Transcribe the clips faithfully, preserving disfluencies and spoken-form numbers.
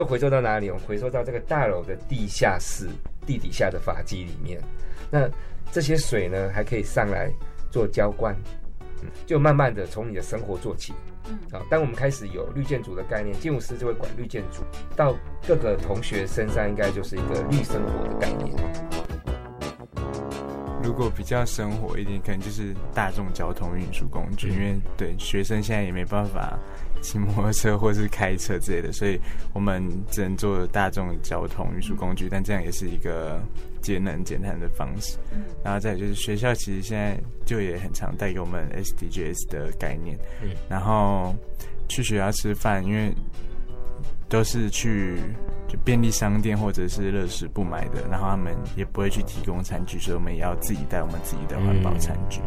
回收到哪里？我们回收到这个大楼的地下室、地底下的筏基里面。那这些水呢，还可以上来做浇灌，嗯，就慢慢的从你的生活做起。嗯，好，当我们开始有绿建筑的概念，建筑师就会管绿建筑，到各个同学身上应该就是一个绿生活的概念。 如果比较生活一点，可能就是大众交通运输工具，因为对学生现在也没办法骑摩托车或是开车之类的，所以我们只能做大众交通运输工具，但这样也是一个节能减碳的方式。然后再来就是学校其实现在就也很常带给我们 S D Gs 的概念，然后去学校吃饭，因为都是去就便利商店或者是乐食部买的，然后他们也不会去提供餐具，所以我们也要自己带我们自己的环保餐具。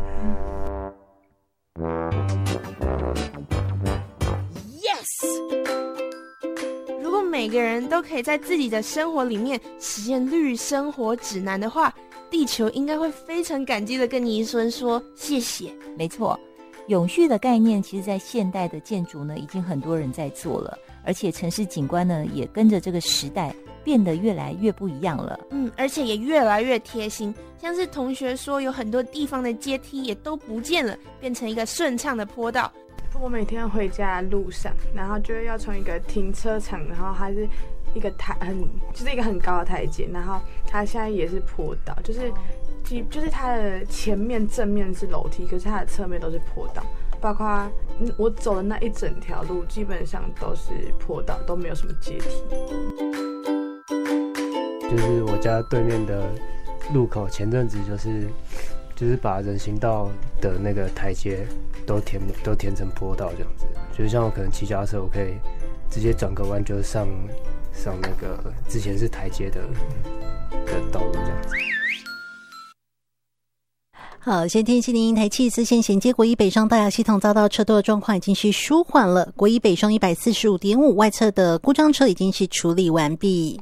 如果每个人都可以在自己的生活里面实现绿生活指南的话，地球应该会非常感激的跟你一声说谢谢。 没错，永续的概念其实在现代的建筑呢已经很多人在做了，而且城市景观呢也跟着这个时代变得越来越不一样了。 嗯，而且也越来越贴心，像是同学说有很多地方的阶梯也都不见了，变成一个顺畅的坡道。 我每天回家的路上，然后就要从一个停车场，然后还是一个台很就是一个很高的台阶，然后它现在也是坡道，就是就是它的前面正面是楼梯，可是它的侧面都是坡道，包括我走的那一整条路基本上都是坡道，都没有什么阶梯。 就是我家对面的路口，前阵子就是就是把人行道的那个台阶都填都填成坡道这样子，就是像我可能骑脚踏车，我可以直接转个弯就上上那个之前是台阶的的道路这样子。 好，先天气的台气丝线衔接国一北上大雅系统遭到车多的状况已经是舒缓了，国一北上 一百四十五点五 外侧的故障车已经是处理完毕。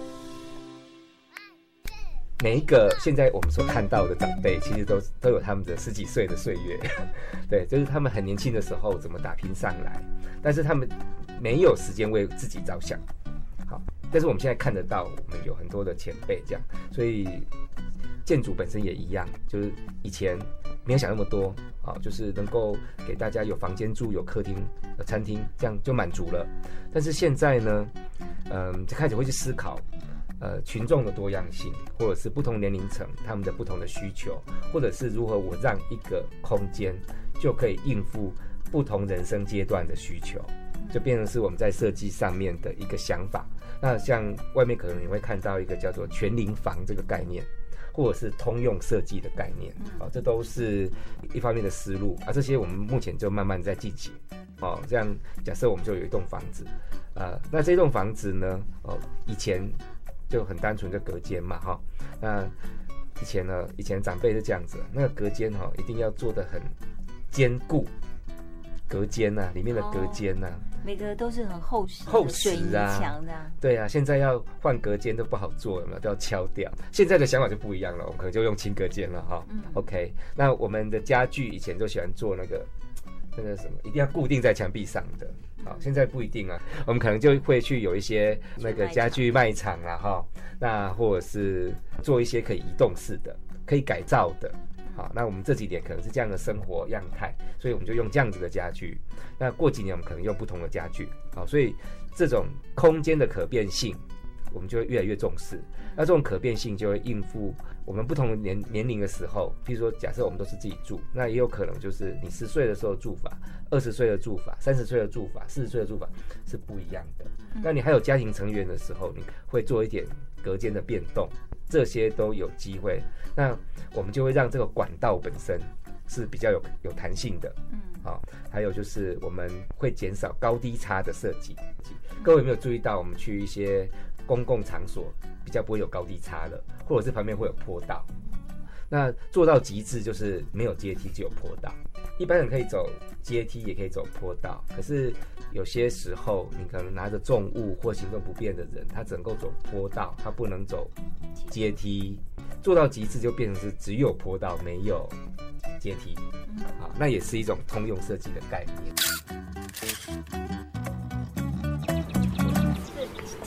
每一个现在我们所看到的长辈，其实都都有他们的十几岁的岁月，对，就是他们很年轻的时候怎么打拼上来，但是他们没有时间为自己着想。好，但是我们现在看得到，我们有很多的前辈这样，所以建筑本身也一样，就是以前没有想那么多，好，就是能够给大家有房间住、有客厅、有餐厅，这样就满足了。但是现在呢，嗯，就开始会去思考。呃，群众的多样性，或者是不同年龄层他们的不同的需求，或者是如何我让一个空间就可以应付不同人生阶段的需求，就变成是我们在设计上面的一个想法。那像外面可能你会看到一个叫做全龄房这个概念，或者是通用设计的概念，啊，这都是一方面的思路啊。这些我们目前就慢慢在进行。哦，这样假设我们就有一栋房子，呃，那这栋房子呢，哦，以前就很单纯的隔间嘛，哈。那以前呢，以前长辈是这样子，那个隔间哈，一定要做得很坚固。隔间呐、啊，里面的隔间呐、啊哦， 每个都是很厚实、 厚实啊，墙的。 对啊，现在要换隔间都不好做了嘛，都要敲掉。现在的想法就不一样了，我们可能就用轻隔间了哈。嗯、OK， 那我们的家具以前都喜欢做那个那个什么，一定要固定在墙壁上的。好，现在不一定啊，我们可能就会去有一些那个家具卖场啊，哈，那或者是做一些可以移动式的、可以改造的。好，那我们这几年可能是这样的生活样态，所以我们就用这样子的家具。那过几年我们可能用不同的家具。好，所以这种空间的可变性，我们就会越来越重视。那这种可变性就会应付我们不同的年年龄的时候，譬如说，假设我们都是自己住，那也有可能就是你十岁的时候住法、二十岁的住法、三十岁的住法、四十岁的住法是不一样的。那你还有家庭成员的时候，你会做一点隔间的变动，这些都有机会。那我们就会让这个管道本身是比较有有弹性的，嗯，好，还有就是我们会减少高低差的设计。各位有没有注意到，我们去一些公共场所比较不会有高低差的，或者是旁边会有坡道。那做到极致就是没有阶梯，只有坡道。一般人可以走阶梯，也可以走坡道，可是有些时候你可能拿着重物或行动不便的人，他只能够走坡道，他不能走阶梯。做到极致就变成是只有坡道没有阶梯，好，那也是一种通用设计的概念。